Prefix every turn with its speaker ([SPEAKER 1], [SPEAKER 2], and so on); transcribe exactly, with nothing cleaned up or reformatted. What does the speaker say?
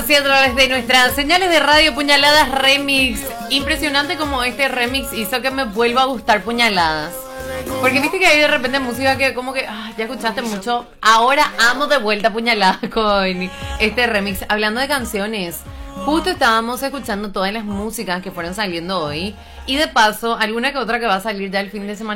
[SPEAKER 1] así a través de nuestras señales de radio Puñaladas Remix. Impresionante como este remix hizo que me vuelva a gustar Puñaladas. Porque viste que hay de repente música que como que ah, ya escuchaste mucho. Ahora amo de vuelta Puñaladas con este remix. Hablando de canciones, justo estábamos escuchando todas las músicas que fueron saliendo hoy. Y de paso, alguna que otra que va a salir ya el fin de semana